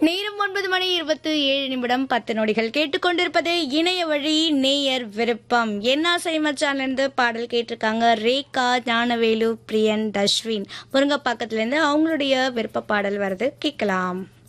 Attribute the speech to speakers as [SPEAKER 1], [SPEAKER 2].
[SPEAKER 1] நேரம் 9:27 கேட்டுக்கொண்டிருப்பது இணைய வழி நேயர் விருப்பம். என்ன மச்சான்ல பாடல் கேட்டிருக்காங்க ரேகா, ஞானவேலு, பிரியன், தஸ்வின் முருங்கப்பாக்கத்துல இருந்து. அவங்களுடைய விருப்ப பாடல் வருது, கேட்கலாம்.